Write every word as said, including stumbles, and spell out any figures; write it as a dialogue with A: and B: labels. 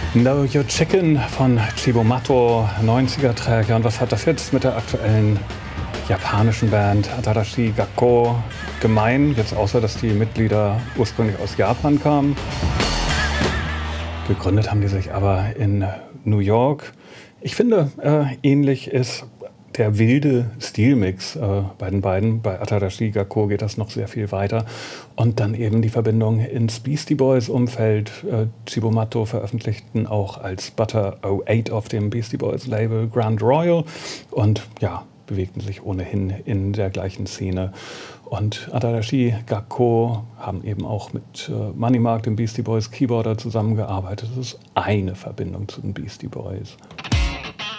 A: Know Your Chicken von Cibo Matto, neunziger-Track. Ja, und was hat das jetzt mit der aktuellen japanischen Band Atarashi Gakko gemein? Jetzt außer, dass die Mitglieder ursprünglich aus Japan kamen. Gegründet haben die sich aber in New York. Ich finde, äh, ähnlich ist der wilde Stilmix äh, bei den beiden. Bei Atarashi Gakko geht das noch sehr viel weiter. Und dann eben die Verbindung ins Beastie Boys Umfeld. Äh, Cibo Matto veröffentlichten auch als Butter oh acht auf dem Beastie Boys Label Grand Royal. Und ja, bewegten sich ohnehin in der gleichen Szene. Und Atarashi Gakko haben eben auch mit äh, Money Mark, dem Beastie Boys Keyboarder, zusammengearbeitet. Das ist eine Verbindung zu den Beastie Boys.